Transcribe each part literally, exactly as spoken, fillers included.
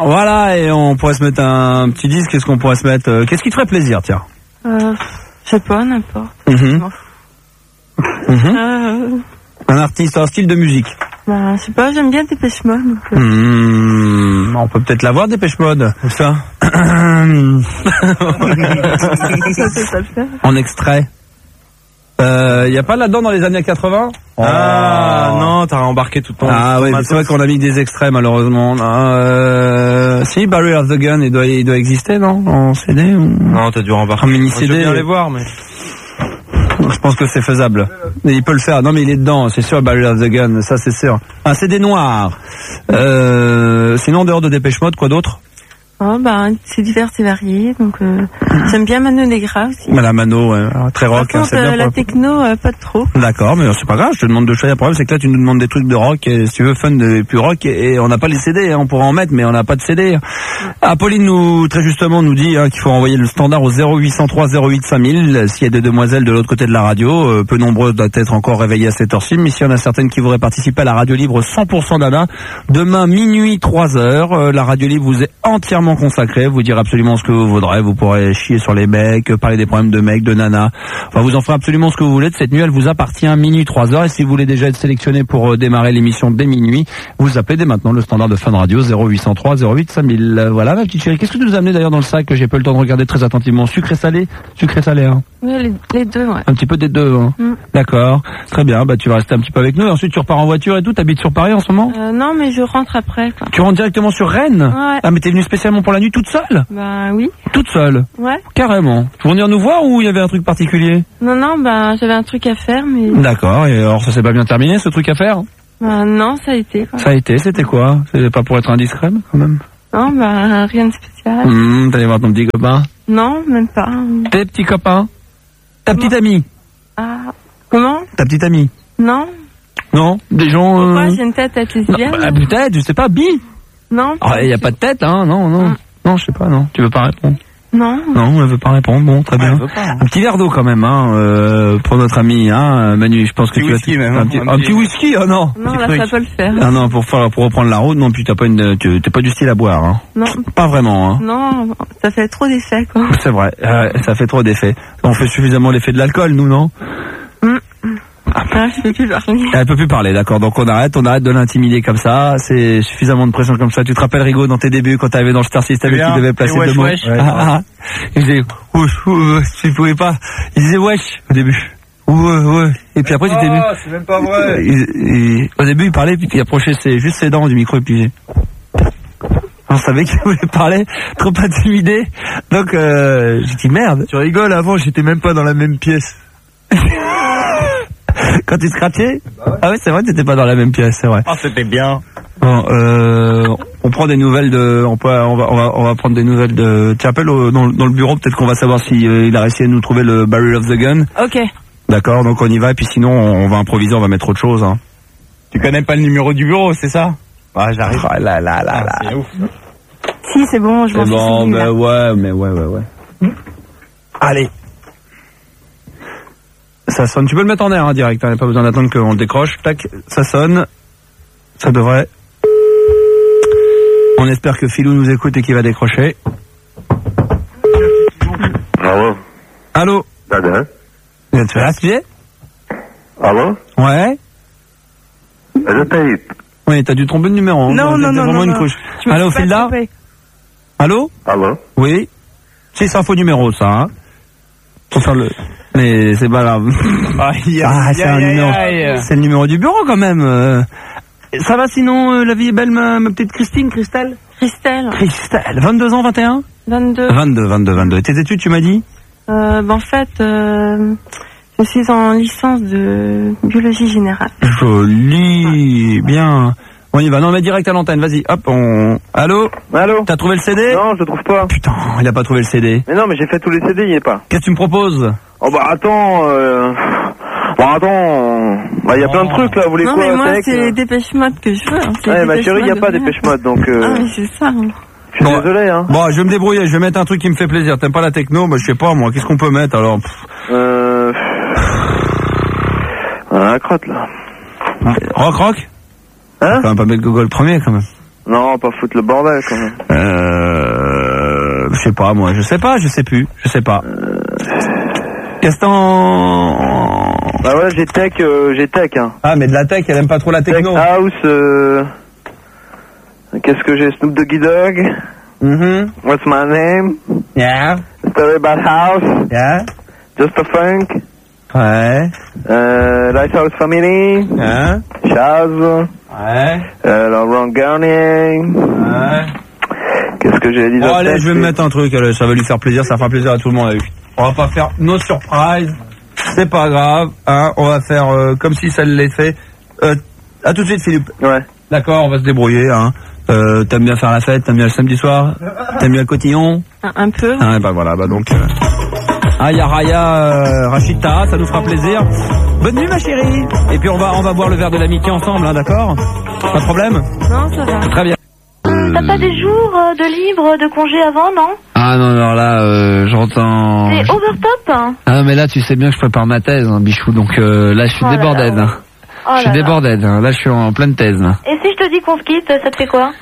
Voilà, et on pourrait se mettre un petit disque. Qu'est-ce qu'on pourrait se mettre euh, Qu'est-ce qui te ferait plaisir, tiens? Euh, je sais pas, n'importe. Mm-hmm. Je m'en fous. Mm-hmm. Euh, Un artiste, un style de musique. bah, je sais pas, j'aime bien Dépêche Mode. Donc, euh, Mmh, on peut peut-être l'avoir, Dépêche Mode. Où ça? ça peut pas le faire. En extrait. Il euh, y a pas là-dedans dans les années quatre-vingts? Ah non, t'as embarqué tout le temps. Ah oui, c'est vrai qu'on a mis des extraits malheureusement. Euh, si, Barry of the Gun, il doit, il doit exister, non? En C D ou... Non, t'as dû embarquer. En mini-C D. Je veux bien les voir, mais... Je pense que c'est faisable. Mais il peut le faire. Non, mais il est dedans, c'est sûr, Barry of the Gun, ça c'est sûr. Un C D noir. Euh, sinon, en dehors de Dépêche Mode, quoi d'autre? Oh, bah, c'est divers et varié, donc euh, j'aime bien Mano Negra aussi. Madame Mano, ouais, très rock. Par contre, hein, bien euh, la pour... techno, euh, pas trop. D'accord, mais c'est pas grave, je te demande de choisir. Le problème, c'est que là, tu nous demandes des trucs de rock, et, si tu veux, fun de plus rock, et, et on n'a pas les C D, hein, on pourrait en mettre, mais on n'a pas de C D. Apolline nous, très justement, nous dit hein, qu'il faut envoyer le standard au zéro huit cent trois zéro huit cinq mille, s'il y a des demoiselles de l'autre côté de la radio, euh, peu nombreuses doivent être encore réveillées à cette heure-ci, mais s'il y en a certaines qui voudraient participer à la radio libre cent pour cent Nana, demain minuit trois heures, euh, la radio libre vous est entièrement consacrée, vous dire absolument ce que vous voudrez, vous pourrez chier sur les mecs, parler des problèmes de mecs, de nana, enfin vous en ferez absolument ce que vous voulez. Cette nuit elle vous appartient minuit trois heures, et si vous voulez déjà être sélectionné pour euh, démarrer l'émission dès minuit, vous appelez dès maintenant le standard de Fun Radio zéro huit cent trois zéro huit cinq mille. Euh, voilà ma petite chérie, qu'est-ce que tu nous as amené d'ailleurs dans le sac que j'ai pas eu le temps de regarder très attentivement? Sucré salé? Sucré salé hein? Oui, les, les deux, ouais. Un petit peu des deux hein. Mm. D'accord, très bien, bah tu vas rester un petit peu avec nous et ensuite tu repars en voiture et tout. T'habites sur Paris en ce moment? euh, Non, mais je rentre après, quoi. Tu rentres directement sur Rennes? Ouais. Ah mais t'es venue spécialement pour la nuit toute seule? Bah oui. Toute seule? Ouais. Carrément. Tu veux venir nous voir ou il y avait un truc particulier? Non, non, bah j'avais un truc à faire, mais... D'accord, et alors ça s'est pas bien terminé ce truc à faire? Bah non, ça a été, quoi. Ça a été, c'était quoi? C'est pas pour être indiscret quand même? Non, bah rien de spécial. Mmh, t'allais voir ton petit copain? Non, même pas. Tes petits copains? Ta Comment? petite amie? Ah, comment? Ta petite amie? Non. Non? Des gens... Euh... Pourquoi j'ai une tête à être lesbienne? Non, bah, peut-être, je sais pas, bi? Non. Il ah, y a pas de tête, hein? Non, non. Mmh. Non, je sais pas, non. Tu veux pas répondre? Non. Non, elle veut pas répondre. Bon, très bien. Ah, pas, hein. Un petit verre d'eau quand même, hein, euh, pour notre ami, hein, Manu. Je pense que petit tu whisky, as même, un, petit, un un petit... petit whisky, oh non. Non, là, ça va pas le faire. Ah non, pour faire, pour reprendre la route, non, puis t'as pas une, tu, t'es pas du style à boire, hein. Non. Pas vraiment, hein. Non, ça fait trop d'effets, quoi. C'est vrai, euh, ça fait trop d'effet. On fait suffisamment l'effet de l'alcool, nous, non? Mmh. Ah, je peux plus parler. Elle peut plus parler, d'accord. Donc on arrête, on arrête de l'intimider comme ça. C'est suffisamment de pression comme ça. Tu te rappelles, Rigaud, dans tes débuts, quand t'arrivais dans le Star System et que tu devais placer wesh, deux mots. Wesh. Ouais. Ah, ah. Il disait, wesh, wesh, tu pouvais pas. Il disait wesh au début. Ouais, ouais. Et puis après, tu t'es mis. Oh, c'est même pas vrai. Il, il, au début, il parlait, puis il approchait ses, juste ses dents du micro et puis. On savait qu'il voulait parler, trop intimidé. Donc, euh, j'ai dit merde. Tu rigoles, avant, j'étais même pas dans la même pièce. Quand tu scratchais? Bah ouais. Ah ouais, c'est vrai, t'étais pas dans la même pièce, c'est vrai. Ah, c'était bien. Bon, euh, on prend des nouvelles de, on peut, on va, on va, on va prendre des nouvelles de. Tu appelles au, dans, dans le bureau, peut-être qu'on va savoir si euh, il a réussi à nous trouver le barrel of the gun. Ok. D'accord, donc on y va, et puis sinon on, on va improviser, on va mettre autre chose. Hein. Tu connais pas le numéro du bureau, c'est ça? Ah, j'arrive. Ah là là là là. C'est ouf. Si, c'est bon, je m'en suis bon, souvenu, mais là. ouais, mais ouais, ouais, ouais. Mmh. Allez. Ça sonne, tu peux le mettre en air hein, direct, hein, pas besoin d'attendre qu'on décroche. Tac, ça sonne. Ça devrait. On espère que Philou nous écoute et qu'il va décrocher. Allô? Allô? Dada? Tu vas là, Allô? Ouais? Je t'aide. Oui, t'as dû tromper le numéro. Hein. Non, non, non, vraiment non, une non. couche. Je me Allô, suis pas Philda? trompée. Allô? Allô? Oui? Si, c'est un faux numéro, ça, hein? Faut faire le... Mais c'est pas grave. Aïe, Ah, c'est un aïe, numéro. aïe, aïe. C'est le numéro du bureau, quand même. Euh, Ça va, sinon, euh, la vie est belle, ma, ma petite Christine, Christelle? Christelle. Christelle, vingt-deux ans, vingt et un? vingt-deux. vingt-deux, vingt-deux, vingt-deux. Et tes études, tu m'as dit? Euh, bah, en fait, euh, je suis en licence de biologie générale. Joli, bien. On y va, non mais direct à l'antenne, vas-y, hop, on... Allô? Allô? T'as trouvé le C D? Non, je le trouve pas. Putain, il a pas trouvé le C D. Mais non, mais j'ai fait tous les C D, il y est pas. Qu'est-ce que tu me proposes? Oh bah attends, euh... Bon attends, bah il y a plein de trucs là, vous voulez Non, quoi? mais moi, Tech, c'est euh Dépêche Mode que je veux. Hein. C'est Ouais, ma Dépêche chérie, il y a Mode pas de Dépêche Mode, donc euh... Ah, mais c'est ça. Hein. je suis Bon, désolé, hein. Bon, je vais me débrouiller, je vais mettre un truc qui me fait plaisir. T'aimes pas la techno? Bah je sais pas, moi, qu'est-ce qu'on peut mettre alors? Pff. Euh... Un crotte là. Rock, rock? Hein? Quand même pas mettre Google premier, quand même. Non, pas foutre le bordel quand même. Euh... Je sais pas, moi, je sais pas, je sais plus, je sais pas. Euh... Gaston... Bah ouais, j'ai tech, euh, j'ai tech, hein. Ah, mais de la tech, elle aime pas trop la techno. Tech house, euh... Qu'est-ce que j'ai? Snoop Doggy Dogg. Mm-hmm. What's my name? Yeah. Story about house. Yeah. Just a funk. Ouais. Euh, Lighthouse Family. Hein? Chaz. Ouais. Euh, Laurent Garnier. Ouais. Qu'est-ce que j'ai dit? Bon, allez, je vais me mettre un truc, allez, ça va lui faire plaisir, ça fera plaisir à tout le monde. Allez. On va pas faire nos surprises. C'est pas grave, hein. On va faire euh, comme si ça l'ait fait. Euh, à tout de suite, Philippe. Ouais. D'accord, on va se débrouiller, hein. Euh, t'aimes bien faire la fête, t'aimes bien le samedi soir, t'aimes bien le cotillon? Un, un peu. Ah, bah voilà, bah donc. Euh... Ah, y'a Raya, euh, Rachita, ça nous fera plaisir. Bonne nuit, ma chérie. Et puis on va, on va boire le verre de l'amitié ensemble, hein, d'accord? Pas de problème? Non, ça va. Très bien. T'as pas des jours euh, de libre, de congé avant, non? Ah non, alors là, euh, j'entends... C'est overtop, hein? Ah mais là, tu sais bien que je prépare ma thèse, hein, bichou, donc euh, là, je suis Oh là débordé. là. Hein. Oh je suis là là. débordé, hein. Là, je suis en pleine thèse. Là. Et si je te dis qu'on se quitte, ça te fait quoi?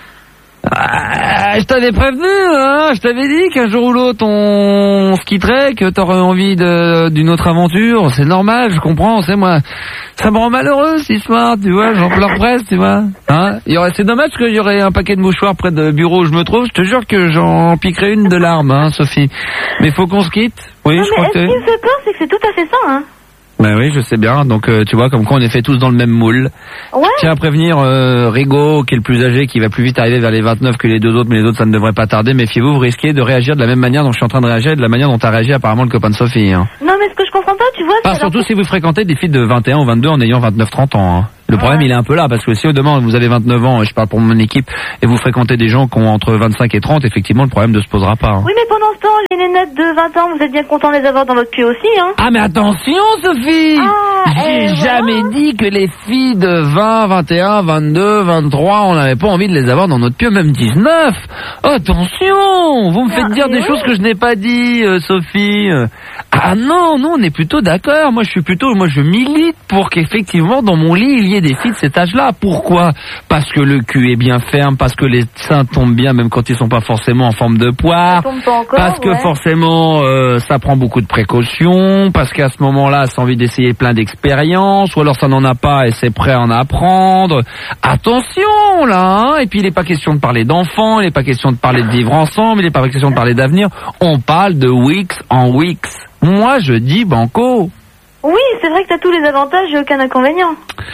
Ah, je t'avais prévenu, hein, je t'avais dit qu'un jour ou l'autre on se quitterait, que t'aurais envie de, d'une autre aventure, c'est normal, je comprends, c'est moi, ça me rend malheureux cette histoire, tu vois, j'en pleure presque, tu vois, hein, il y aurait, c'est dommage qu'il y aurait un paquet de mouchoirs près du bureau où je me trouve, je te jure que j'en piquerais une de larmes, hein, Sophie, mais faut qu'on se quitte, oui, non, je mais crois ce que qui me fait peur, c'est que c'est tout à fait ça, hein. Ben oui, je sais bien. Donc euh, tu vois, comme quoi on est fait tous dans le même moule. Ouais. Je tiens à prévenir euh, Rigaud, qui est le plus âgé, qui va plus vite arriver vers les vingt-neuf que les deux autres, mais les autres ça ne devrait pas tarder. Méfiez-vous, vous risquez de réagir de la même manière dont je suis en train de réagir, et de la manière dont a réagi apparemment le copain de Sophie. Hein. Non, mais ce que je comprends pas, tu vois, Pas c'est... surtout alors... si vous fréquentez des filles de vingt et un ou vingt-deux en ayant vingt-neuf trente ans. Hein. Le problème, Ouais. il est un peu là, parce que si au demain vous avez vingt-neuf ans, je parle pour mon équipe, et vous fréquentez des gens qui ont entre vingt-cinq et trente, effectivement, le problème ne se posera pas. Hein. Oui, mais pendant ce temps, les nénettes de vingt ans, vous êtes bien contents de les avoir dans votre cul aussi, hein? Ah mais attention Sophie, Ah, j'ai et jamais voilà. dit que les filles de vingt, vingt et un, vingt-deux, vingt-trois, on n'avait pas envie de les avoir dans notre pieu, même dix-neuf. Attention, vous me faites Ah, dire des oui. choses que je n'ai pas dit, euh, Sophie. Ah non, non, on est plutôt d'accord. Moi, je suis plutôt, moi, je milite pour qu'effectivement, dans mon lit, il y ait des filles de cet âge-là. Pourquoi? Parce que le cul est bien ferme, parce que les seins tombent bien, même quand ils sont pas forcément en forme de poire. Ça tombe pas encore, Parce que ouais. forcément, euh, ça prend beaucoup de précautions, parce qu'à ce moment-là, ça a envie d'essayer plein d'expériences, ou alors ça n'en a pas et c'est prêt à en apprendre. Attention, là, hein. Et puis il n'est pas question de parler d'enfants, il n'est pas question de parler de vivre ensemble, il n'est pas question de parler d'avenir. On parle de weeks en weeks. Moi, je dis banco. Oui, c'est vrai que t'as tous les avantages, j'ai aucun inconvénient.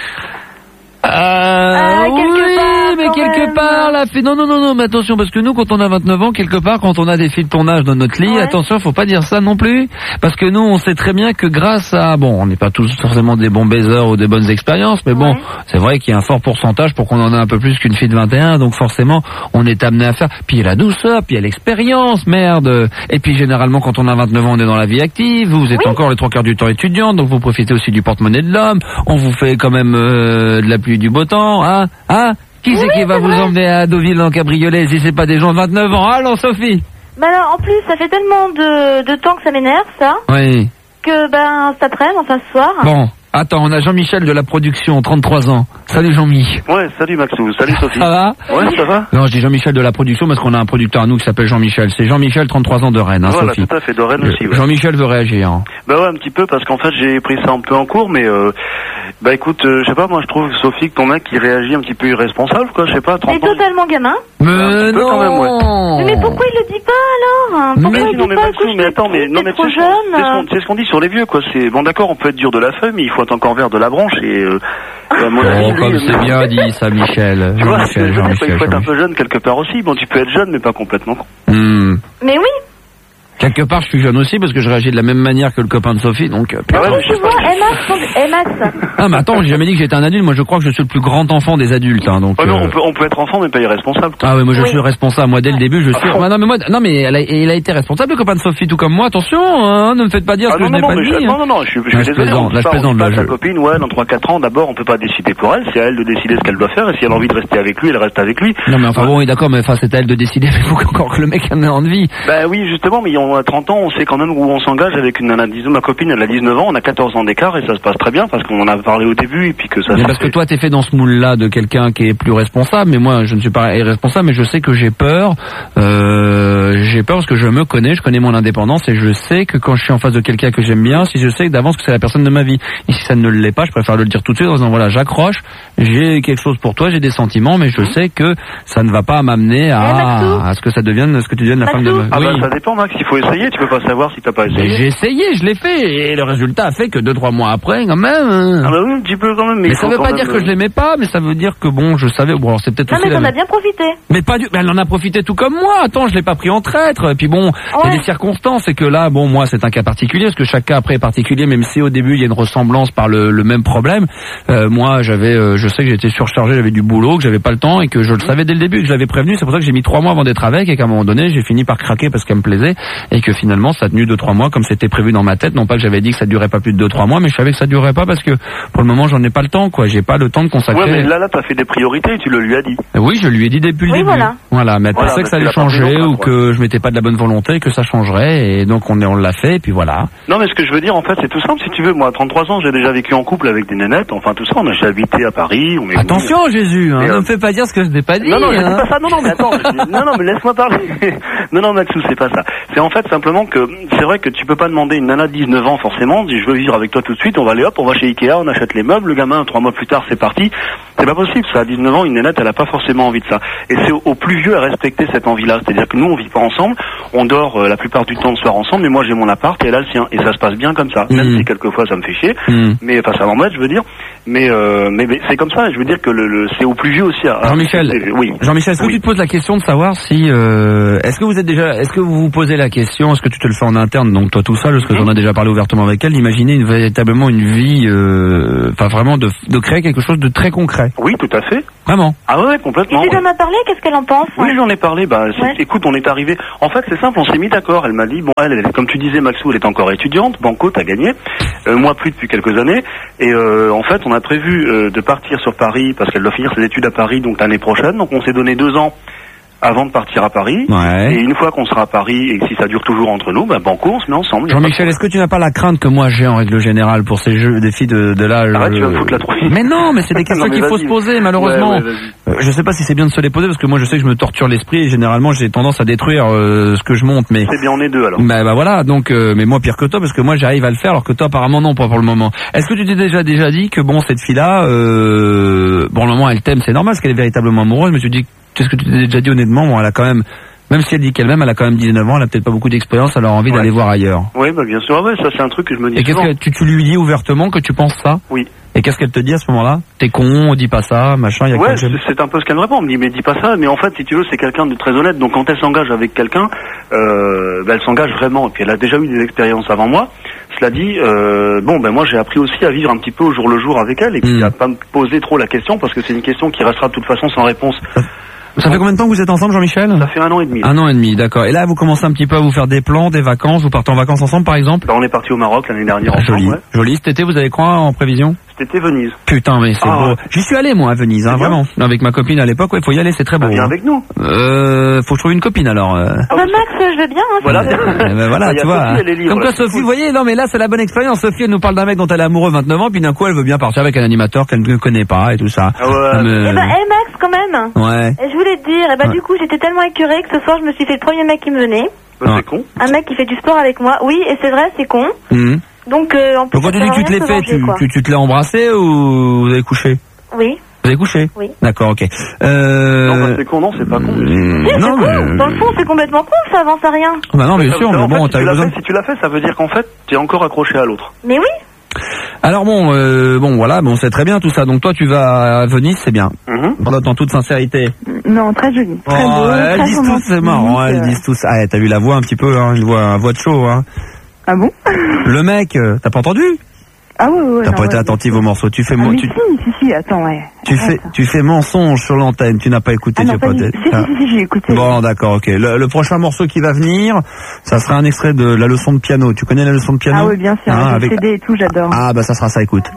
Euh, Ah, quelque oui, part, mais quand quelque même. part, la fille... Non, non, non, non, mais attention, parce que nous, quand on a vingt-neuf ans, quelque part, quand on a des filles de ton âge dans notre lit, Ouais. attention, faut pas dire ça non plus, parce que nous, on sait très bien que grâce à... Bon, on n'est pas tous forcément des bons baiseurs ou des bonnes expériences, mais bon, Ouais. c'est vrai qu'il y a un fort pourcentage pour qu'on en ait un peu plus qu'une fille de vingt et un, donc forcément, on est amené à faire... Puis il y a la douceur, puis il y a l'expérience, merde. Et puis généralement, quand on a vingt-neuf ans, on est dans la vie active, vous êtes Oui. encore les trois quarts du temps étudiant, donc vous profitez aussi du porte-monnaie de l'homme, on vous fait quand même euh, de la pluie et du beau temps, hein. Hein? Qui c'est Oui, qui va c'est vous vrai. emmener à Deauville en cabriolet si c'est pas des gens de vingt-neuf ans? Allons, Sophie! Bah alors, en plus, ça fait tellement de, de temps que ça m'énerve, ça, Oui. que ben, cet après-midi, enfin ce soir... Bon. Attends, on a Jean-Michel de la production, trente-trois ans. Salut Jean-Mi. Ouais, salut Maxou, salut Sophie. Ça va? Ouais, ça va? Non, je dis Jean-Michel de la production parce qu'on a un producteur à nous qui s'appelle Jean-Michel. C'est Jean-Michel, trente-trois ans de Rennes, hein, Voilà, Sophie. tout à fait, de Rennes aussi, ouais. Jean-Michel veut réagir. Hein. Bah ouais, un petit peu, parce qu'en fait, j'ai pris ça un peu en cours, mais euh, bah écoute, euh, je sais pas, moi je trouve, Sophie, que ton mec, il réagit un petit peu irresponsable, quoi, je sais pas, C'est trente ans. totalement gamin. Mais Un petit peu non quand même, ouais. Mais pourquoi il le dit pas alors? Pourquoi Mais il si, non, dit mais pas Maxou, écoute, mais je attends, mais, t'écoute, non, t'es mais trop tu sais ce qu'on- jeune. c'est ce qu'on c'est ce qu'on dit sur les vieux, quoi, c'est, bon d'accord, on peut être dur de la feuille, mais il faut être encore vert de la branche, et euh, à mon avis, Oh, lui, comme euh, c'est bien dit ça, Michel. tu vois, ce que je Jean-Michel, veux dire, Jean-Michel, il faut être un Jean-Michel. peu jeune quelque part aussi, bon, tu peux être jeune, mais pas complètement con. Hmm. Mais oui. Quelque part, je suis jeune aussi parce que je réagis de la même manière que le copain de Sophie, donc... euh, Ah ouais, Donc, mais je tu sais pas. vois, eh, Max, quand- eh, Max, Ah, mais attends, j'ai jamais dit que j'étais un adulte. Moi, je crois que je suis le plus grand enfant des adultes, hein, donc... Ouais, non, euh, on peut, on peut être enfant, mais pas irresponsable. Ah oui, moi je Oui. suis responsable. Moi dès le début, je suis. Ah, non mais moi, non mais elle a, il a été responsable, le copain de Sophie, tout comme moi. Attention, hein, ne me faites pas dire Ah ce que non, je n'ai non, pas non, mais dit. je, hein. non, non, non, je suis, je suis Là, je désolé. plaisante, on là, je dit pas- plaisante, on dit pas là, à sa je- copine, ouais, dans trois quatre ans, d'abord, on peut pas décider pour elle, c'est à elle de décider ce qu'elle doit faire, et si elle a envie de rester avec lui, elle reste avec lui. Non mais enfin bon, oui d'accord, mais enfin c'est à elle de décider. Il faut encore que le mec en ait envie. Bah oui, justement, mais on, on a trente ans, on sait quand même où on s'engage avec une nana. Disons, ma copine, elle a dix-neuf ans, on a quatorze ans d'écart et ça se passe très bien parce qu'on en a parlé au début et puis que ça. Mais parce fait... que toi, t'es fait dans ce moule-là de quelqu'un qui est plus responsable, mais moi, je ne suis pas irresponsable, mais je sais que j'ai peur. Euh, j'ai peur parce que je me connais, je connais mon indépendance et je sais que quand je suis en face de quelqu'un que j'aime bien, si je sais d'avance que c'est la personne de ma vie, et si ça ne l'est pas, je préfère le dire tout de suite en disant voilà, j'accroche, j'ai quelque chose pour toi, j'ai des sentiments, mais je sais que ça ne va pas m'amener à, à ce que ça devienne, ce que tu deviennes la femme de ma vie. Ah oui. bah ça dépend, Max, il faut essayer, tu peux pas savoir si t'as pas essayé. Mais j'ai essayé, je l'ai fait, et le résultat a fait que deux, trois mois après, quand même. Ah bah oui, un petit peu quand même. Mais, mais ça veut pas dire que je l'aimais pas, mais ça veut dire que bon, je savais, bon, c'est peut-être non, aussi. mais la... t'en as bien profité. Mais pas du, mais elle en a profité tout comme moi. Attends, je l'ai pas pris en traître. Et puis bon, il ouais. y a des circonstances, et que là, bon, moi, c'est un cas particulier, parce que chaque cas après est particulier, même si au début il y a une ressemblance par le, le même problème. Euh, moi, j'avais, euh, je sais que j'étais surchargé, j'avais du boulot, que j'avais pas le temps, et que je le savais dès le début, que je l'avais prévenu. C'est pour ça que j'ai mis trois mois avant d'être avec, et qu'à un moment donné, j'ai fini par craquer parce qu'elle me plaisait, et que finalement, ça a tenu deux, trois mois, comme c'était prévu dans ma tête. Non pas que j'avais dit que ça durait pas plus de deux, trois mois, mais je savais que ça durerait pas parce que pour le moment, j'en ai pas le temps, quoi. J'ai pas le temps de consacrer. Ouais, mais là, là, t'as fait des priorités, et tu le lui as dit. Oui, je lui ai dit depuis le oui, début. Voilà. Voilà, mais elle voilà, pensait que ça allait changer ou que je m'étais pas de la bonne volonté, que ça changerait, et donc on, on l'a fait, et puis voilà. Non, mais ce que je veux dire, en fait, c'est tout simple, si tu veux. Moi, à trente-trois ans, j'ai déjà vécu en couple avec des nénettes, enfin tout ça, on a déjà habité à Paris. On est Attention, venu... Jésus, hein, euh... ne me fais pas dire ce que je n'ai pas dit. Non, non, je hein. dis pas ça, non, non, mais attends, je... non, non, mais laisse-moi parler. non, non, Maxou, c'est pas ça. C'est en fait simplement que, c'est vrai que tu peux pas demander une nana de dix-neuf ans, forcément, dis je veux vivre avec toi tout de suite, on va aller hop, on va chez Ikea, on achète les meubles, le gamin, trois mois plus tard, c'est parti. C'est pas possible, ça, à dix-neuf ans, une nénette, elle a pas forcément envie de ça. Et c'est au, au plus vieux à respecter cette envie-là. C'est-à-dire que nous, on vit pas ensemble, on dort euh, la plupart du temps le soir ensemble, mais moi j'ai mon appart et elle a le sien. Et ça se passe bien comme ça. Mmh. Même si quelquefois ça me fait chier, mmh. mais enfin ça m'embête, je veux dire. Mais, euh, mais, mais c'est comme ça, je veux dire que le, le, c'est au plus vieux aussi à... Jean-Michel, oui. Jean-Michel, est-ce que oui. tu te poses la question de savoir si... Euh, est-ce que vous êtes déjà... Est-ce que vous vous posez la question, est-ce que tu te le fais en interne, donc toi tout seul, parce que mmh. j'en ai déjà parlé ouvertement avec elle, d'imaginer une, véritablement une vie... Enfin euh, vraiment de, de créer quelque chose de très concret. Oui, tout à fait. Vraiment. Ah ouais, complètement. Et tu en as parlé, qu'est-ce qu'elle en pense? Oui, j'en ai parlé. Bah, ouais. Écoute, on est arrivé. En fait, c'est simple, on s'est mis d'accord. Elle m'a dit, bon, elle, elle, comme tu disais, Maxou, elle est encore étudiante. Banco, t'as gagné. Euh, moi, plus depuis quelques années. Et euh, en fait, on a prévu euh, de partir sur Paris parce qu'elle doit finir ses études à Paris, donc l'année prochaine. Donc, on s'est donné deux ans avant de partir à Paris. Ouais. Et une fois qu'on sera à Paris et que si ça dure toujours entre nous, bah, banco, on se met ensemble. Jean-Michel, est-ce que tu n'as pas la crainte que moi j'ai en règle générale pour ces jeux des filles de, de l'âge? Arrête, tu vas me foutre la trouille. Mais non, mais c'est des questions qu'il faut se poser, malheureusement. Ouais, ouais, euh, je sais pas si c'est bien de se les poser parce que moi je sais que je me torture l'esprit et généralement j'ai tendance à détruire euh, ce que je monte. Mais c'est bien, on est deux alors. Bah, bah voilà, donc euh, mais moi pire que toi parce que moi j'arrive à le faire alors que toi apparemment non, pas pour le moment. Est-ce que tu t'es déjà déjà dit que bon cette fille-là, euh, bon le moment elle t'aime, c'est normal parce qu'elle est véritablement amoureuse, mais tu dis Est-ce que tu t'es déjà dit honnêtement, bon, elle a quand même, même si elle dit qu'elle-même, elle a quand même dix-neuf ans, elle a peut-être pas beaucoup d'expérience, elle a envie ouais. d'aller voir ailleurs. Oui, bah bien sûr, ouais, ça c'est un truc que je me dis. Et qu'est-ce souvent. que tu, tu lui dis ouvertement que tu penses ça? Oui. Et qu'est-ce qu'elle te dit à ce moment-là? T'es con, dis pas ça, machin, il y a ouais, c'est, c'est un peu ce qu'elle me répond. Elle me dit, mais dis pas ça. Mais en fait, si tu veux, c'est quelqu'un de très honnête. Donc quand elle s'engage avec quelqu'un, euh, bah, elle s'engage vraiment. Et puis elle a déjà eu des expériences avant moi. Cela dit, euh, bon, ben moi j'ai appris aussi à vivre un petit peu au jour le jour avec elle et puis mmh. à pas me poser trop la question parce que c'est une question qui restera de toute façon sans réponse. Ça fait combien de temps que vous êtes ensemble, Jean-Michel? Ça fait un an et demi. Là. Un an et demi, d'accord. Et là, vous commencez un petit peu à vous faire des plans, des vacances. Vous partez en vacances ensemble, par exemple? Bah, on est parti au Maroc l'année dernière ah, ensemble. Joli, ouais. joli. Cet été, vous avez quoi en prévision? C'était Venise. Putain, mais c'est ah, beau. J'y suis allé, moi, à Venise, hein, vraiment. Avec ma copine à l'époque, ouais, faut y aller, c'est très beau. Viens hein. avec nous. Euh, faut que je trouve une copine, alors. Euh... Ah bah Max, je veux bien. Hein, voilà. eh ben, voilà, tu vois. Sophie, libre, comme quoi, Sophie, vous voyez, non, mais là, c'est la bonne expérience. Sophie, elle nous parle d'un mec dont elle est amoureuse vingt-neuf ans, puis d'un coup, elle veut bien partir avec un animateur qu'elle ne connaît pas et tout ça. Ah ouais. Me... Eh ben, hey, Max, quand même. Ouais. Et je voulais te dire, eh ben, ouais. du coup, j'étais tellement écœurée que ce soir, je me suis fait le premier mec qui me venait. Bah, ouais. C'est con. Un mec qui fait du sport avec moi. Oui, et c'est vrai, c'est con. Mmh. Donc, euh, en plus, donc quand tu dis que tu te l'es fait, tu, tu, tu te l'as embrassé ou vous avez couché? Oui. Vous avez couché? Oui. D'accord, ok. Euh... Non, bah, c'est con, non, c'est pas con. Mmh, si, non, c'est mais... con. Dans le fond, c'est complètement con, ça avance à rien. Bah non, bien sûr, mais bon, fait, t'as si besoin... Fait, si tu l'as fait, ça veut dire qu'en fait, t'es encore accroché à l'autre. Mais oui. Alors bon, euh, bon voilà, bon c'est très bien tout ça. Donc toi tu vas à Venise, c'est bien. Mm-hmm. En toute sincérité. Non, très joli. Très oh, beau. Elles très disent tous, c'est marrant. Elles disent tous. Ah, t'as vu la voix un petit peu, hein, une voix, une voix de show, hein. Ah bon? Le mec, euh, t'as pas entendu? Ah ouais, ouais. T'as non, pas été ouais, attentive ouais. aux morceaux. Tu fais ah, mon, mais tu. Si, si, si, attends, ouais. Tu fais, ça. tu fais mensonge sur l'antenne. Tu n'as pas écouté. Ah, tu non, pas pas si, si, ah. si, si, j'ai écouté. Bon, d'accord, ok. Le, le prochain morceau qui va venir, ça sera un extrait de la leçon de piano. Tu connais la leçon de piano? Ah oui, bien sûr. Ah, avec le C D et tout, j'adore. Ah bah ça sera ça. Écoute.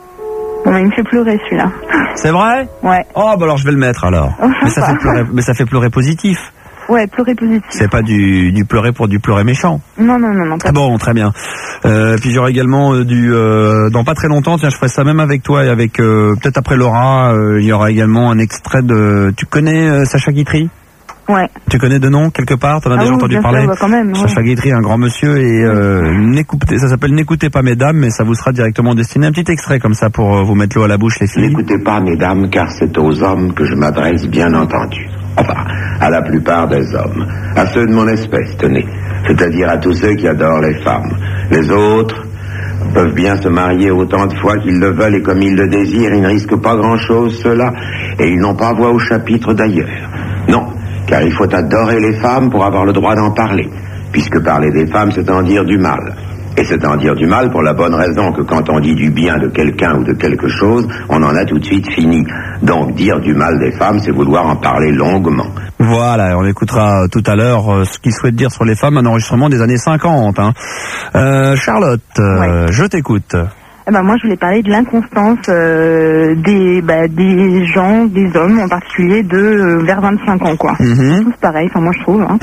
Bon, il me fait pleurer celui-là. C'est vrai? Ouais. Oh bah alors je vais le mettre alors. Oh, mais ça fait pleurer, mais ça fait pleurer positif. Ouais, pleurer positif. C'est pas du, du pleurer pour du pleurer méchant. Non, non, non, non. Pas Bon, très bien. Euh, puis j'aurai également euh, du... Euh, dans pas très longtemps, tiens, je ferai ça même avec toi et avec... Euh, peut-être après Laura, euh, il y aura également un extrait de... Tu connais euh, Sacha Guitry ? Ouais. Tu connais de nom quelque part? T'en as Ah déjà oui, entendu bien parler? sûr, bah quand même, ouais. Sacha Guitry, un grand monsieur, et euh, n'écoutez, ça s'appelle N'écoutez pas mesdames, mais ça vous sera directement destiné. Un petit extrait comme ça pour euh, vous mettre l'eau à la bouche, les filles. N'écoutez pas, mesdames, car c'est aux hommes que je m'adresse, bien entendu. Enfin, à la plupart des hommes. À ceux de mon espèce, tenez. C'est-à-dire à tous ceux qui adorent les femmes. Les autres peuvent bien se marier autant de fois qu'ils le veulent et comme ils le désirent, ils ne risquent pas grand-chose, ceux-là, et ils n'ont pas voix au chapitre d'ailleurs. Non. Car il faut adorer les femmes pour avoir le droit d'en parler, puisque parler des femmes, c'est en dire du mal. Et c'est en dire du mal pour la bonne raison que quand on dit du bien de quelqu'un ou de quelque chose, on en a tout de suite fini. Donc dire du mal des femmes, c'est vouloir en parler longuement. Voilà, on écoutera tout à l'heure euh, ce qu'il souhaite dire sur les femmes, un enregistrement des années cinquante. Hein. Euh, Charlotte, euh, Ouais. je t'écoute. Eh ben moi, je voulais parler de l'inconstance euh, des bah, des gens, des hommes en particulier, de euh, vers vingt-cinq ans, quoi. Mm-hmm. Tous pareil, enfin moi je trouve. Hein.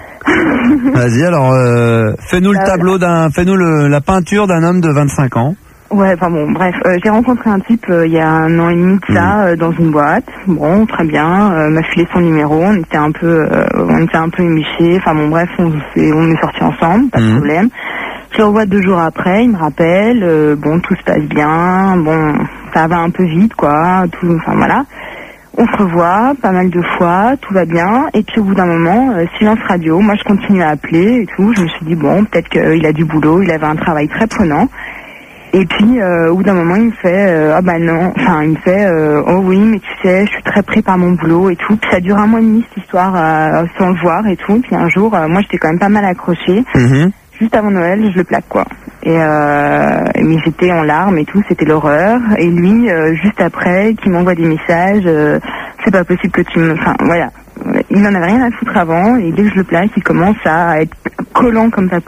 Vas-y, alors euh, fais-nous le Euh, tableau d'un, fais-nous le, la peinture d'un homme de vingt-cinq ans. Ouais, enfin bon, bref, euh, j'ai rencontré un type euh, il y a un an et demi de ça euh, dans une boîte. Bon, très bien, euh, m'a filé son numéro, on était un peu, euh, on était un peu émichés. Enfin bon, bref, on s'est, on est sortis ensemble, pas de Mhm. problème. Je le revois deux jours après, il me rappelle, euh, bon, tout se passe bien, bon, ça va un peu vite, quoi, tout, enfin voilà. On se revoit pas mal de fois, tout va bien, et puis au bout d'un moment, euh, silence radio, moi je continue à appeler et tout, je me suis dit, bon, peut-être qu'il a du boulot, il avait un travail très prenant. Et puis, euh, au bout d'un moment, il me fait, euh, ah bah non, enfin, il me fait, euh, oh oui, mais tu sais, je suis très pris par mon boulot et tout. Puis ça dure un mois et demi, cette histoire, euh, sans le voir et tout. Puis un jour, euh, moi, j'étais quand même pas mal accrochée. Mm-hmm. Juste avant Noël, je le plaque, quoi. Et euh, mais j'étais en larmes et tout, c'était l'horreur. Et lui, euh, juste après, qui m'envoie des messages, euh, c'est pas possible que tu me... Enfin, voilà. Il n'en avait rien à foutre avant, et dès que je le plaque, il commence à être collant comme pas